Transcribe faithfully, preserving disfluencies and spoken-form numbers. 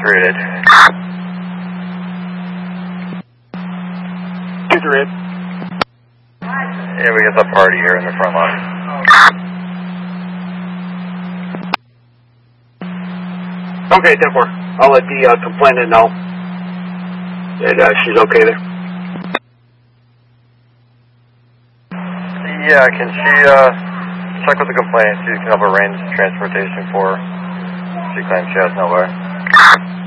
three eight. two three eight. Yeah, we got the party here in the front line. Okay, ten four. I'll let the uh, complainant know that uh, she's okay there. Yeah, can she uh, check with the complainant, see if she can help arrange transportation for her? She claims she has no way.